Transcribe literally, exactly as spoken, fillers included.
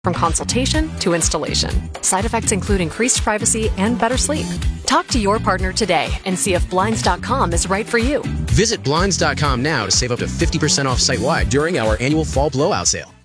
from consultation to installation. Side effects include increased privacy and better sleep. Talk to your partner today and see if Blinds dot com is right for you. Visit Blinds dot com now to save up to fifty percent off site-wide during our annual fall blowout sale.